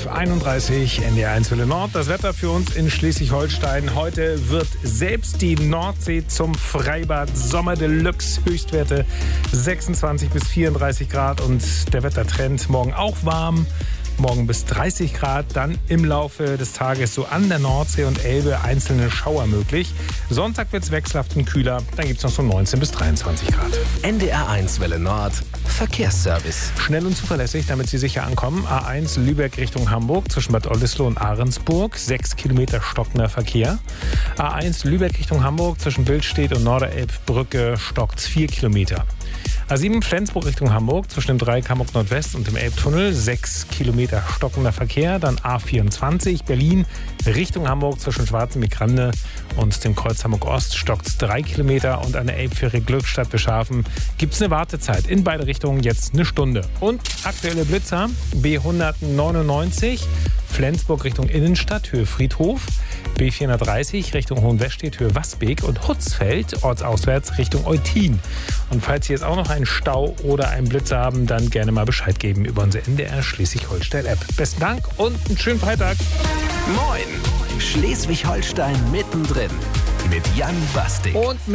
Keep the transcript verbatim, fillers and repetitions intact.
elf Uhr einunddreißig, N D R eins Welle Nord. Das Wetter für uns in Schleswig-Holstein. Heute wird selbst die Nordsee zum Freibad. Sommer Deluxe, Höchstwerte sechsundzwanzig bis vierunddreißig Grad. Und der Wettertrend morgen auch warm. Morgen bis dreißig Grad, dann im Laufe des Tages so an der Nordsee und Elbe einzelne Schauer möglich. Sonntag wird es wechselhaft und kühler, dann gibt es noch so neunzehn bis dreiundzwanzig Grad. N D R eins Welle Nord, Verkehrsservice. Schnell und zuverlässig, damit Sie sicher ankommen. A eins Lübeck Richtung Hamburg zwischen Bad Oldesloe und Ahrensburg, sechs Kilometer stockender Verkehr. A eins Lübeck Richtung Hamburg zwischen Billstedt und Norderelbbrücke stockt's vier Kilometer. A sieben Flensburg Richtung Hamburg zwischen dem Dreieck Hamburg Nordwest und dem Elbtunnel, sechs Kilometer stockender Verkehr. Dann A vierundzwanzig Berlin Richtung Hamburg zwischen Schwarzenbeck-Grande und dem Kreuz Hamburg Ost stockt drei Kilometer. Und an der Elbfähre Glückstadt Beschafen gibt es eine Wartezeit in beide Richtungen, jetzt eine Stunde. Und aktuelle Blitzer B hundertneunundneunzig Flensburg Richtung Innenstadt, Höhe Friedhof, B vierhundertdreißig Richtung Hohenwestedt, Höhe Wasbeek und Hutzfeld, ortsauswärts Richtung Eutin. Und falls Sie jetzt auch noch einen Stau oder einen Blitzer haben, dann gerne mal Bescheid geben über unsere N D R Schleswig-Holstein-App. Besten Dank und einen schönen Freitag. Moin, Schleswig-Holstein mittendrin mit Jan Bastik. Und